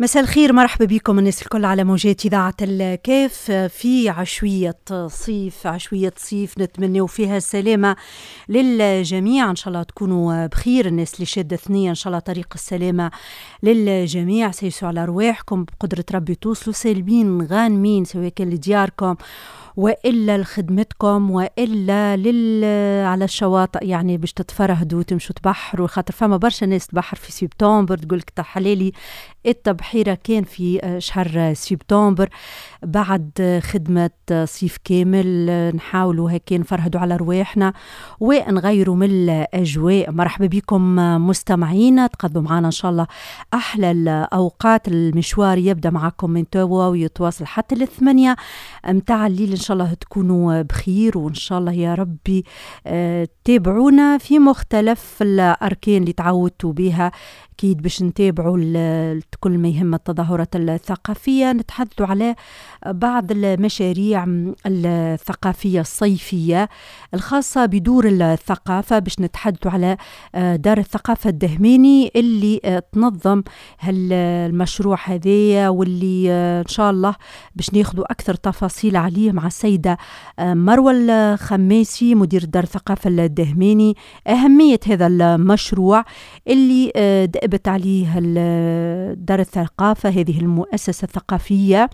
مساء الخير، مرحبا بكم الناس الكل على موجات إذاعة الكاف في عشوية صيف نتمنوا فيها السلامة للجميع. إن شاء الله تكونوا بخير. الناس اللي شادة ثنية إن شاء الله طريق السلامة للجميع. سيسوا على رواحكم بقدرة ربي، توصلوا سالمين غانمين سواء كان لدياركم وإلا لخدمتكم وإلا على الشواطئ، يعني باش تتفرهدوا وتمشوا تبحروا، خاطر فما برشا ناس تبحر في سبتمبر. تقولك تحلالي التبحيرة كان في شهر سبتمبر بعد خدمة صيف كامل. نحاولوا هكا نفرهدوا على رواحنا ونغيروا من الأجواء. مرحبا بكم مستمعينا، تقضوا معنا إن شاء الله أحلى الأوقات. المشوار يبدأ معكم من توا ويتواصل حتى ل8 متاع الليل. إن شاء الله تكونوا بخير، وإن شاء الله يا ربي تابعونا في مختلف الأركان اللي تعودتوا بها أكيد باش نتابعوا كل ما يهم التظاهرات الثقافية. نتحدثوا على بعض المشاريع الثقافية الصيفية الخاصة بدور الثقافة. باش نتحدثوا على دار الثقافة الدهماني اللي تنظم المشروع هذايا، واللي إن شاء الله باش ناخذوا أكثر تفاصيل عليه مع السيدة مروة الخماسي مدير دار الثقافة الدهماني. أهمية هذا المشروع اللي دأبت عليه دار الثقافة، هذه المؤسسة الثقافية،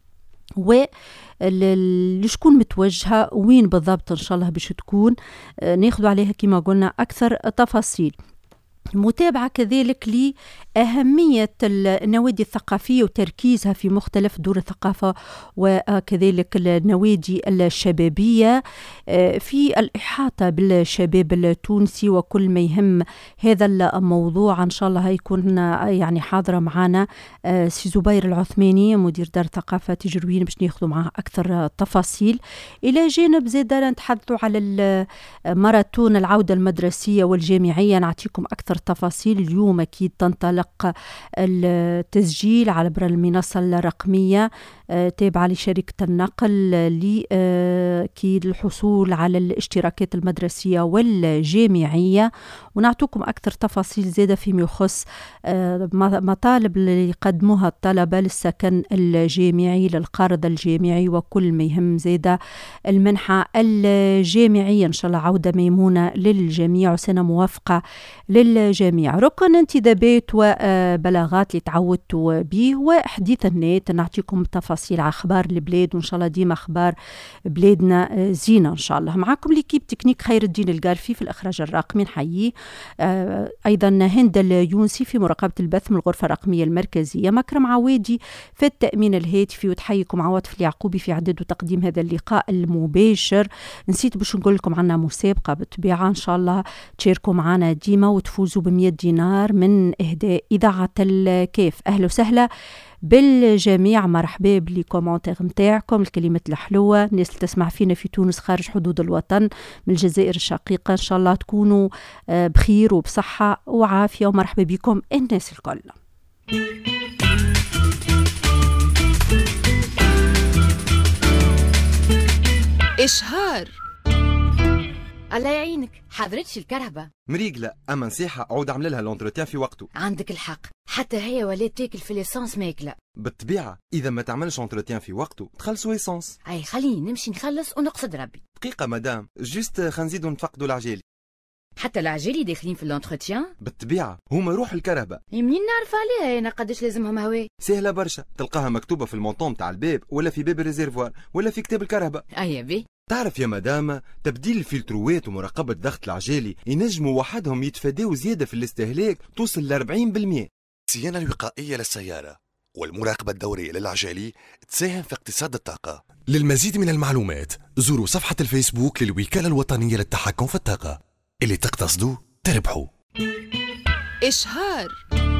لشكون متوجهة وين بالضبط إن شاء الله باش تكون. ناخذ عليها كما قلنا أكثر تفاصيل. متابعة كذلك لأهمية النوادي الثقافية وتركيزها في مختلف دور الثقافة، وكذلك النوادي الشبابية في الإحاطة بالشباب التونسي وكل ما يهم هذا الموضوع. إن شاء الله هيكون يعني حاضرة معنا سي زبير العثماني مدير دار ثقافة تجروين باش ناخذوا معها أكثر تفاصيل. إلى جانب زاد نتحدثوا على الماراثون العودة المدرسية والجامعية، نعطيكم أكثر تفاصيل. اليوم أكيد تنطلق التسجيل على عبر المنصة الرقمية تابعة لشركة النقل لأكيد الحصول على الاشتراكات المدرسية والجامعية، ونعطوكم أكثر تفاصيل زادة فيما يخص مطالب اللي يقدموها الطلبة للسكن الجامعي للقرض الجامعي وكل ما يهم زادة المنحة الجامعية. إن شاء الله عودة ميمونة للجميع وسنة موافقة للجميع. ركن انتدابات وبلاغات اللي تعودتوا به وحديث النت، نعطيكم تفاصيل على أخبار البلاد، وإن شاء الله ديما أخبار بلادنا زينة إن شاء الله. معكم ليكيب تكنيك خير الدين القارفي في الإخراج الرقمي، نحييه. أيضا هند اليونسي في مراقبة البث من الغرفة الرقمية المركزية، مكرم عوادي في التأمين الهاتفي، وتحييكم عواطف اليعقوبي في إعداد وتقديم هذا اللقاء المباشر. نسيت باش نقول لكم عنا مسابقة بالطبيعة، إن شاء الله تشاركوا معنا ديما وتفوزوا ب100 دينار من إهداء إذاعة الكاف. أهلا وسهلا بالجميع، مرحبا بلي كومنتير متاعكم، الكلمات الحلوة. الناس اللي تسمع فينا في تونس خارج حدود الوطن من الجزائر الشقيقة، إن شاء الله تكونوا بخير وبصحة وعافية، ومرحبا بكم الناس الكل. إشهار. الله يعينك، حضرتش الكرهبة مريقلة، أما نصيحة عود عمل لها لونتروتيان في وقته. عندك الحق، حتى هي ولات تاكل في ليسانس ماكلة. بالطبيعة إذا ما تعملش لونتروتيان في وقته تخلصوا ايسانس. أي خليني نمشي نخلص ونقصد ربي. دقيقة مدام، جوست خنزيدو نفقدوا العجالي. حتى العجالي داخلين في اللونتروتيان؟ بالطبيعة هما روح الكرهبة. منين نعرف عليها أنا قداش لازمهم هواء؟ سهلة برشا، تلقاها مكتوبة في المونطون تاع الباب ولا في باب الريزيرفوار ولا في كتاب الكرهبة. أي بي. تعرف يا مدام، تبديل الفلتروات ومراقبة ضغط العجالي ينجموا وحدهم يتفاداو زيادة في الاستهلاك توصل ل 40%. الصيانة الوقائية للسيارة والمراقبة الدورية للعجالي تساهم في اقتصاد الطاقة. للمزيد من المعلومات زوروا صفحة الفيسبوك للوكالة الوطنية للتحكم في الطاقة. اللي تقتصدوا تربحوا. إشهار.